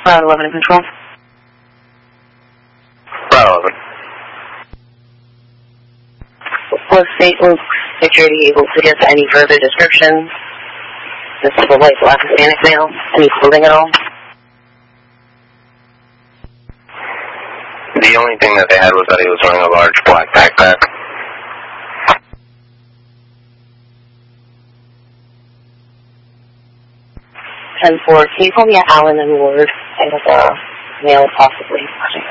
Route 11 in control. Route 11. Was St. Luke's security able to get any further descriptions? This is a white black Hispanic male. Any clothing at all? The only thing that they had was that he was wearing a large black backpack. 10-4, can you call me Alan and Ward? I have a male possibly.